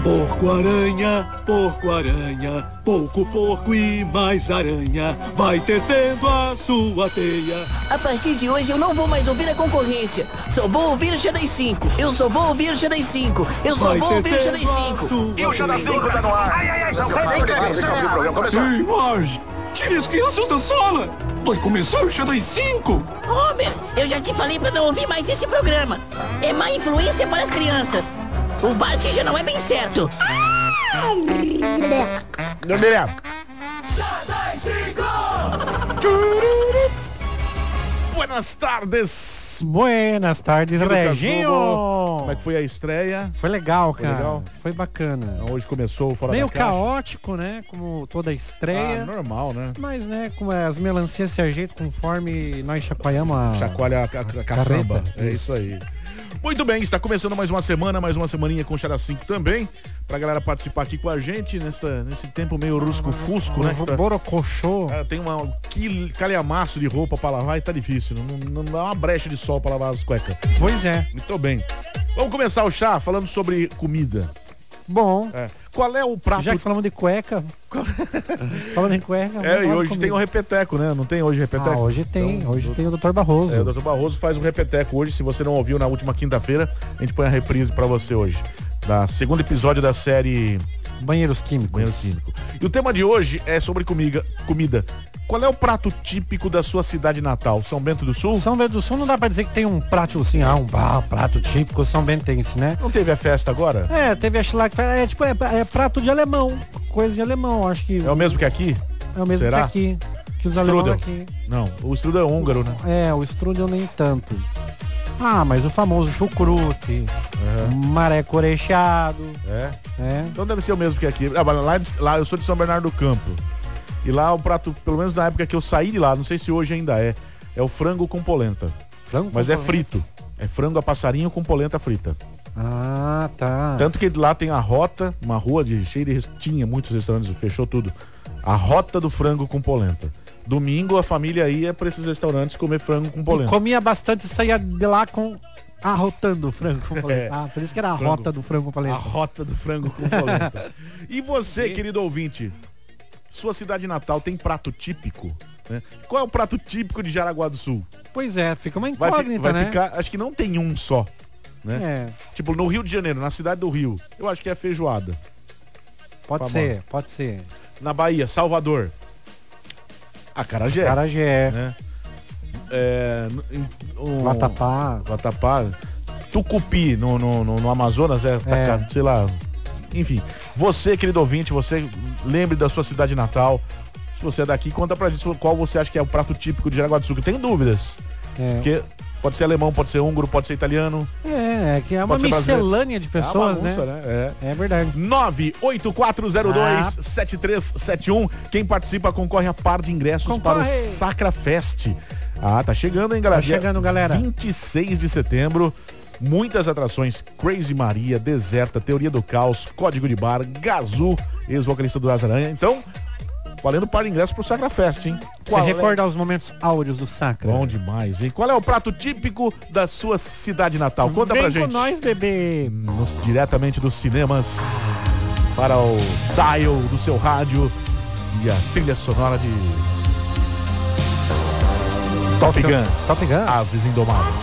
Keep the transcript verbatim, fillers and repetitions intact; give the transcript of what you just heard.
Porco-aranha, porco-aranha, pouco porco e mais aranha, vai tecendo a sua teia. A partir de hoje eu não vou mais ouvir a concorrência. Só vou ouvir o Xadrez cinco. Eu só vou ouvir o Xadrez cinco. Eu só Vai vou ouvir o tecendo Xadrez a cinco. sua E o Xadrez cinco tá no ar. Ai, ai, ai, não sai daí, cara. Deixa eu abrir o programa. Começou. Ei, Marge, tire as crianças da sala. Vai começar o Xadrez cinco. Homer, eu já te falei pra não ouvir mais esse programa. É má influência para as crianças. O Bart já não é bem certo. Xadrez cinco. Buenas tardes. Buenas tardes, Querido Reginho. Casulo. Como é que foi a estreia? Foi legal, Foi cara. legal? Foi bacana. Hoje começou o Fora Meio da Caixa. caótico, né? Como toda estreia. Ah, normal, né? Mas, né, como as melancias se ajeitam conforme nós chacoalhamos a... Chacoalha a, a, a caçamba. Carreta. É isso aí. Muito bem, está começando mais uma semana, mais uma semaninha com o Xadrez cinco também. Pra galera participar aqui com a gente nessa, nesse tempo meio rusco-fusco, né? que tá- Borocochô. Ah, tem uma, um quil- calhamaço de roupa pra lavar e tá difícil. Não, não, não dá uma brecha de sol pra lavar as cuecas. Pois é. Muito bem. Vamos começar o chá falando sobre comida. Bom, É. Qual é o prato... já que falamos de cueca... falando em cueca... É, vamos e lá hoje comigo. tem o repeteco, né? Não tem hoje repeteco? Ah, hoje tem. Então, hoje do- tem o doutor Barroso. É, o doutor Barroso faz o repeteco hoje. Se você não ouviu na última quinta-feira, a gente põe a reprise pra você hoje. Da segundo episódio da série Banheiros químicos. Banheiro Químico. E o tema de hoje é sobre comida. comida. Qual é o prato típico da sua cidade natal? São Bento do Sul? São Bento do Sul não dá pra dizer que tem um prato assim, ah, um ah, prato típico são bentense, né? Não teve a festa agora? É, teve a Schlag, é tipo, é, é prato de alemão, coisa de alemão, acho que É o mesmo que aqui? é o mesmo será? que aqui, que os Strudel. alemães aqui. Não, o strudel é húngaro, né? É, o strudel nem tanto. Ah, mas o famoso chucrute, maré recheado, É. né? Então deve ser o mesmo que aqui. Ah, mas lá, lá eu sou de São Bernardo do Campo. E lá o prato, pelo menos na época que eu saí de lá, não sei se hoje ainda é, é o frango com polenta. Frango Mas com é polenta. frito. É frango a passarinho com polenta frita. Ah, tá. Tanto que lá tem a rota, uma rua de cheia de res- tinha muitos restaurantes, fechou tudo. A rota do frango com polenta. Domingo a família ia pra esses restaurantes comer frango com E polenta. comia bastante e saía de lá com arrotando o frango com polenta. É. Ah, por isso que era a Frango. rota do frango com A polenta. rota do frango com polenta. E você, querido ouvinte, sua cidade natal tem prato típico? Né? Qual é o prato típico de Jaraguá do Sul? Pois é, fica uma Vai, fi- incógnita, vai né? ficar, acho que não tem um só, né? É, Tipo, no Rio de Janeiro, na cidade do Rio, eu acho que é feijoada. pode Famosa. ser, pode ser. Na Bahia, Salvador, acarajé, Carajé, né? É, n- em- um- vatapá. Vatapá, Tucupi, no, no, no, no Amazonas, é, taca- sei lá. Enfim, você, querido ouvinte, você lembre da sua cidade natal. Se você é daqui, conta pra gente qual você acha que é o prato típico de Jaraguá do Sul. Que tem dúvidas. É. Porque pode ser alemão, pode ser húngaro, pode ser italiano. É, é que é uma Pode ser miscelânea de pessoas, É uma bagunça, né? né? É. É verdade. nove oito quatro zero dois sete três sete um. Quem participa concorre a par de ingressos Concorre. para o Sacra Fest. Ah, tá chegando, hein, galera? Tá chegando, galera. vinte e seis de setembro. Muitas atrações. Crazy Maria, Deserta, Teoria do Caos, Código de Bar, Gazu, ex-vocalista do Asa Aranha. Então, valendo par de ingressos pro Sacra Fest, hein? Você Qual é? recordar os momentos áureos do Sacra. Bom demais, hein? Qual é o prato típico da sua cidade natal? Conta Vem pra com gente. nós, bebê. Nos, diretamente dos cinemas para o dial do seu rádio e a trilha sonora de Top Gun, Top Gun. Ases Indomáveis.